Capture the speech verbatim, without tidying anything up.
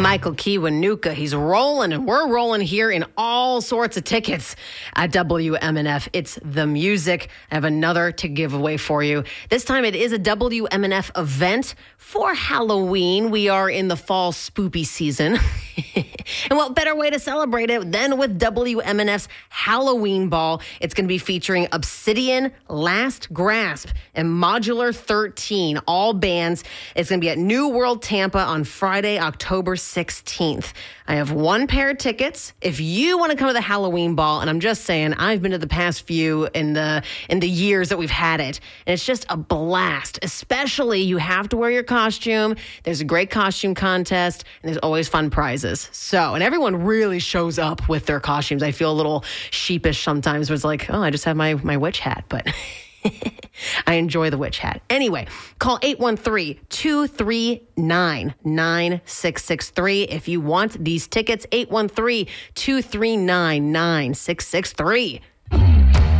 Michael Kiwanuka, he's rolling, and we're rolling here in all sorts of tickets at W M N F. It's the music. I have another to give away for you. This time it is a W M N F event for Halloween. We are in the fall spoopy season. And what better way to celebrate it than with W M N F's Halloween Ball? It's going to be featuring Obsidian, Last Grasp, and Modular thirteen, all bands. It's going to be at New World Tampa on Friday, October sixteenth. I have one pair of tickets. If you want to come to the Halloween Ball, and I'm just saying, I've been to the past few in the in the years that we've had it, and it's just a blast. Especially, you have to wear your costume. There's a great costume contest, and there's always fun prizes. So, and everyone really shows up with their costumes. I feel a little sheepish sometimes where it's like, oh, I just have my, my witch hat, but I enjoy the witch hat. Anyway, call eight one three, two three nine, nine six six three if you want these tickets. eight one three, two three nine, nine six six three.